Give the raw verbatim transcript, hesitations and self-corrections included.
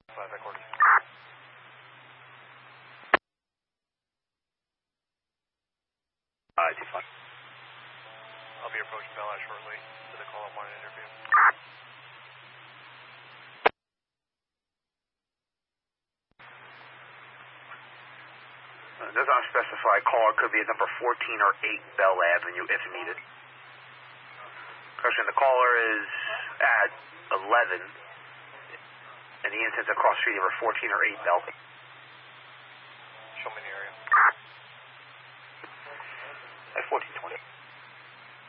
Five headquarters. Uh, two five. I'll be approaching Bell Ash shortly to the call-up morning interview. Uh, does not specify caller could be at number fourteen or eight Bell Avenue if needed. Question, the caller is at eleven, and the incident's across street number fourteen or eight Bell. Show me the area.